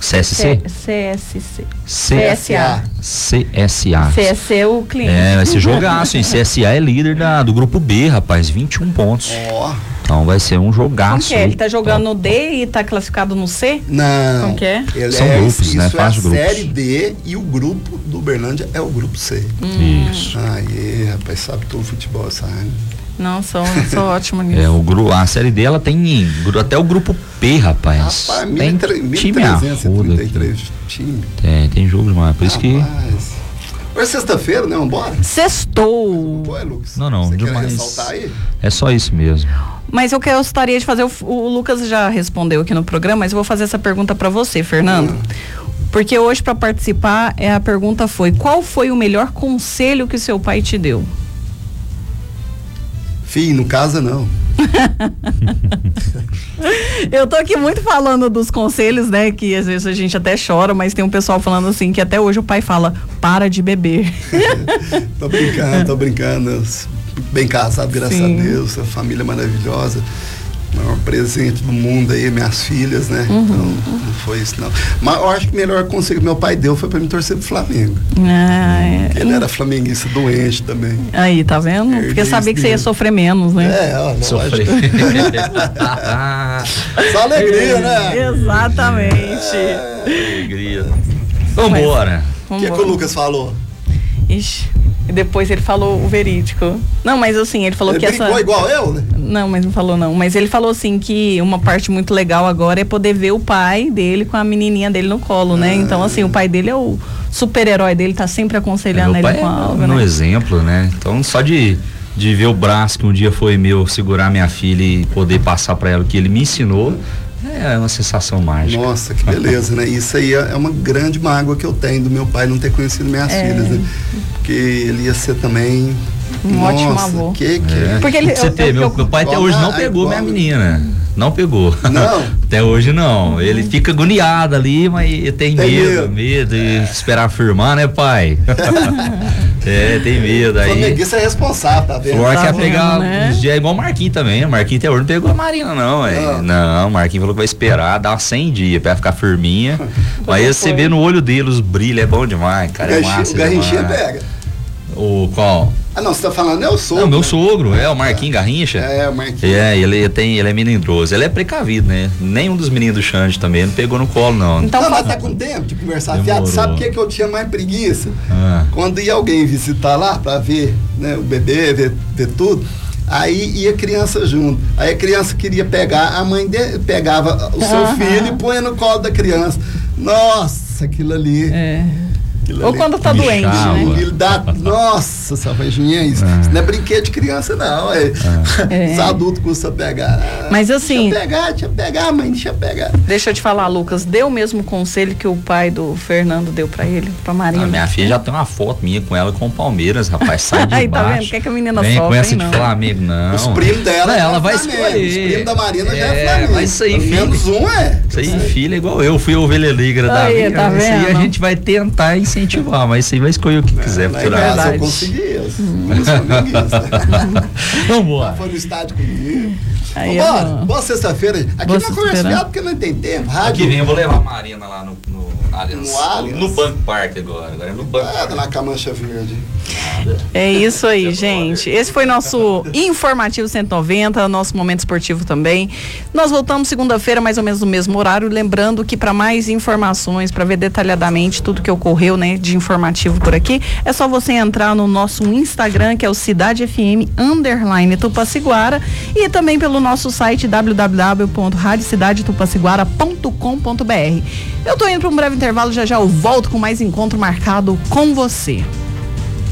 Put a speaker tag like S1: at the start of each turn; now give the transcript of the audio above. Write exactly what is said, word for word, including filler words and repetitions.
S1: C S C?
S2: C S C.
S1: C S A. C S A.
S2: C S C é o cliente.
S1: É, vai ser jogaço, hein? C S A é líder da, do grupo B, rapaz, vinte e um pontos. Ó. Oh. Então vai ser um jogaço.
S2: Como que é? Ele tá jogando no D e tá classificado no C?
S3: Não.
S2: Como que é?
S3: Ele
S1: São
S3: é,
S1: grupos,
S3: isso
S1: né?
S3: É
S1: Faz
S3: a
S1: grupos.
S3: série D e o grupo do Uberlândia é o grupo C.
S2: Hum.
S1: Isso.
S3: Aí, rapaz, sabe todo futebol, sabe?
S2: Não, sou, sou ótimo nisso.
S1: É, o grupo, a série D, ela tem até o grupo P, rapaz.
S3: Rapaz,
S1: tem time a roda aqui.
S3: Time.
S1: Tem, tem jogo demais, por isso que...
S3: Hoje é sexta-feira, né? Vambora?
S2: Sextou.
S3: Pô, é, Lucas?
S1: Não, não,
S3: Você
S1: demais.
S3: quer ressaltar aí?
S1: É só isso mesmo.
S2: Mas eu gostaria de fazer, o, o Lucas já respondeu aqui no programa, mas eu vou fazer essa pergunta para você, Fernando. Hum. Porque hoje, para participar, é, a pergunta foi: qual foi o melhor conselho que seu pai te deu?
S3: Fih, não casa não.
S2: Eu tô aqui muito falando dos conselhos, né, que às vezes a gente até chora, mas tem um pessoal falando assim que até hoje o pai fala: para de beber.
S3: Tô brincando, tô brincando. Bem casado, graças Sim. a Deus, a família maravilhosa. O maior presente do mundo aí, minhas filhas, né? Uhum. Então, não foi isso não. Mas eu acho que o melhor conselho que meu pai deu foi pra me torcer pro Flamengo.
S2: Ah, é.
S3: Ele era flamenguista doente também.
S2: Aí, tá vendo? Herdei Porque sabia que você ia sofrer menos, né?
S3: É, ó,
S1: sofrer.
S3: Só alegria, né?
S2: Exatamente.
S1: É, alegria. Vambora.
S3: O que, que o Lucas falou?
S2: Ixi. E depois ele falou o verídico. Não, mas assim, ele falou
S3: ele
S2: que essa...
S3: Ele igual eu, né?
S2: Não, mas não falou não. Mas ele falou assim que uma parte muito legal agora é poder ver o pai dele com a menininha dele no colo, né? Ah. Então, assim, o pai dele é o super-herói dele, tá sempre aconselhando
S1: é,
S2: ele com
S1: é
S2: algo,
S1: no
S2: né?
S1: exemplo, né? Então, só de, de ver o braço que um dia foi meu, segurar minha filha e poder passar pra ela o que ele me ensinou, é uma sensação mágica.
S3: Nossa, que beleza, né? Isso aí é uma grande mágoa que eu tenho do meu pai não ter conhecido minhas é. filhas, né? Porque ele ia ser também
S2: um Nossa, ótimo avô.
S3: Que, que...
S1: É.
S2: Porque ele,
S1: você
S2: eu,
S1: ter,
S2: eu,
S1: meu,
S2: eu,
S1: meu pai até hoje não pegou igual, minha menina. Não pegou.
S3: Não?
S1: Até hoje não. Ele fica agoniado ali, mas tem, tem medo, medo, medo de é. esperar firmar, né, pai? É, tem medo aí.
S3: Flamenguista é responsável, tá vendo?
S1: Flor
S3: tá
S1: quer
S3: vendo,
S1: pegar
S2: né?
S1: uns dias igual o Marquinhos também. O Marquinhos até hoje não pegou a Marina, não. Não, não o Marquinhos falou que vai esperar, dar cem dias pra ficar firminha. Mas você vê no olho dele os brilhos, é bom demais, cara. É massa.
S3: O Garrinchinha pega.
S1: O qual?
S3: Ah, não, você tá falando é o sogro.
S1: Não, meu sogro, é o Marquinhos Garrincha.
S3: É, o Marquinhos.
S1: É, ele tem, ele é melindroso, ele é precavido, né? Nenhum dos meninos do Xande também não pegou no colo, não.
S3: Então, não, mas tá com tempo de conversar fiado. Sabe o que que eu tinha mais preguiça?
S1: Ah.
S3: Quando ia alguém visitar lá pra ver, né, o bebê, ver, ver tudo, aí ia criança junto. Aí a criança queria pegar, a mãe de, pegava o seu uhum. filho e põe no colo da criança. Nossa, aquilo ali.
S2: É. Ou quando tá doente, né?
S3: Ele dá, nossa, salvadinha, isso. É. Isso não é brinquedo de criança, não. É. É. Os adultos custam pegar.
S2: Mas assim.
S3: Deixa eu pegar, deixa eu pegar, mãe, deixa eu pegar.
S2: Deixa eu te falar, Lucas, deu o mesmo conselho que o pai do Fernando deu pra ele, pra Marina.
S1: A minha filha já tem uma foto minha com ela com o Palmeiras, rapaz, sai de
S2: aí,
S1: baixo.
S2: Tá vendo? Quer que a menina
S1: Vem
S2: sofre,
S1: com essa
S2: hein,
S1: de
S2: não.
S1: Flamengo, não.
S3: Os primos dela.
S1: Não, ela vai
S3: Flamengo.
S1: escolher.
S3: Os primos da Marina
S1: é,
S3: já é Flamengo.
S1: Mas isso aí, filho.
S3: Menos um é.
S1: Isso aí, filha, é igual eu. Fui ovelha negra da vida.
S2: Tá
S1: isso aí
S2: vendo?
S1: a gente vai tentar incentivar, mas isso aí vai escolher o que quiser.
S3: Lá em casa eu consegui isso.
S1: Vamos lá.
S3: Foi no estádio comigo.
S2: Aí
S3: Bora,
S2: é
S3: boa sexta-feira. Aqui
S2: boa
S3: não é conversa fiada porque não tem tempo. Rádio.
S1: Aqui vem, eu vou levar a Marina lá no, no Allianz.
S3: No Allianz?
S1: No Banco Park agora. Agora é no Banco
S3: Park. Na Camancha Verde.
S2: É isso aí, gente. Esse foi nosso Informativo cento e noventa, nosso momento esportivo também. Nós voltamos segunda-feira, mais ou menos no mesmo horário. Lembrando que para mais informações, para ver detalhadamente tudo que ocorreu, né, de informativo por aqui, é só você entrar no nosso Instagram, que é o Cidade F M underline Tupaciguara, e também pelo nosso site w w w ponto rádio cidade tupaciguara ponto com ponto b r. Eu tô indo para um breve intervalo, já já eu volto com mais encontro marcado com você.